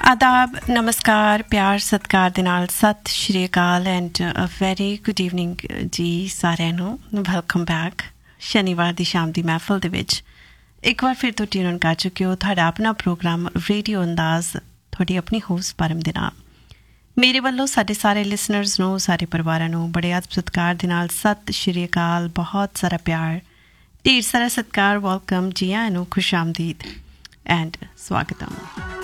आदाब, नमस्कार, प्यार सत्कार ਦੇ ਨਾਲ ਸਤਿ ਸ਼੍ਰੀ ਅਕਾਲ and a very good evening ਜੀ ਸਾਰਿਆਂ ਨੂੰ। ਵੈਲਕਮ ਬੈਕ ਸ਼ਨੀਵਾਰ ਦੀ ਸ਼ਾਮ ਦੀ ਮਹਿਫਲ ਦੇ ਵਿੱਚ ਇੱਕ ਵਾਰ ਫਿਰ ਤੋਂ ਟਿਊਨ ਕਰ ਚੁੱਕੇ ਹੋ। ਤੁਹਾਡਾ ਆਪਣਾ ਪ੍ਰੋਗਰਾਮ ਰੇਡੀਓ ਅੰਦਾਜ਼, ਤੁਹਾਡੀ ਆਪਣੀ ਹੋਸਟ ਪਰਮ ਦੇ ਨਾਲ। ਮੇਰੇ ਵੱਲੋਂ ਸਾਡੇ ਸਾਰੇ ਲਿਸਨਰਸ ਨੂੰ, ਸਾਰੇ ਪਰਿਵਾਰਾਂ ਨੂੰ ਬੜੇ ਆਦਰ ਸਤਿਕਾਰ ਦੇ ਨਾਲ ਸਤਿ ਸ਼੍ਰੀ ਅਕਾਲ, ਬਹੁਤ ਸਾਰਾ ਪਿਆਰ, ਢੇਰ ਸਾਰਾ ਸਤਿਕਾਰ, ਵੈਲਕਮ, ਜੀ ਆਇਆਂ ਨੂੰ, ਖੁਸ਼ ਆਮਦੀਦ ਐਂਡ ਸਵਾਗਤਮ।